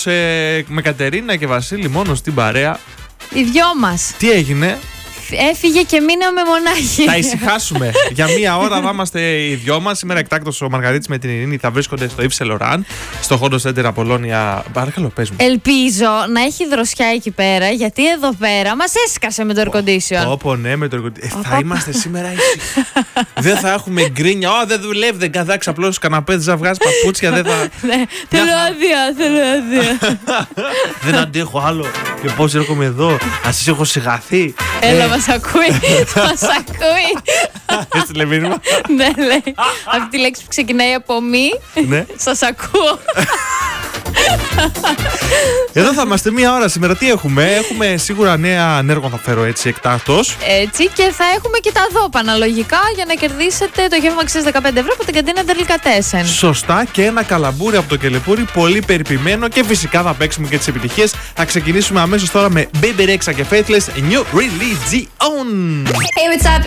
με Κατερίνα και Βασίλη μόνο στην παρέα. Οι δυο μας. Τι έγινε? Έφυγε και μείναμε μονάχοι. Θα ησυχάσουμε. Για μία ώρα θα είμαστε οι δυο μας. Σήμερα εκτάκτος ο Μαργαρίτης με την Ειρήνη θα βρίσκονται στο Yves Saint Laurent, στο Hondo Center Απολώνια. Παρακαλώ, πες μου. Ελπίζω να έχει δροσιά εκεί πέρα, γιατί εδώ πέρα μας έσκασε με το air condition. Όπω ναι, με το air condition. Θα είμαστε σήμερα ήσυχοι. Δεν θα έχουμε γκρίνια. Δεν δουλεύει, δεν κάθεται απλώ στου καναπέδες, θα βγάζει παπούτσια. Δεν θα. Θέλω άδεια. Δεν αντέχω άλλο. Και πώς έρχομαι εδώ, α έχω σιγαθεί. Έλα, μας ακούει. Μας ακούει. Έστειλε μήνυμα. Ναι, λέει. Αυτή τη λέξη που ξεκινάει από μη. Σας ακούω. Εδώ θα είμαστε μία ώρα σήμερα. Τι έχουμε? Έχουμε σίγουρα νέα ανέργο, θα φέρω έτσι εκτάκτος. Έτσι, και θα έχουμε και τα δώπανα λογικά για να κερδίσετε το γεύμα αξίας 15 ευρώ από την καντίνα Delicatessen. Σωστά, και ένα καλαμπούρι από το Κελεπούρι, πολύ περιποιημένο, και φυσικά θα παίξουμε και τις επιτυχίες. Θα ξεκινήσουμε αμέσως τώρα με Baby Rexha και Faithless New Release G-On. Hey, what's up?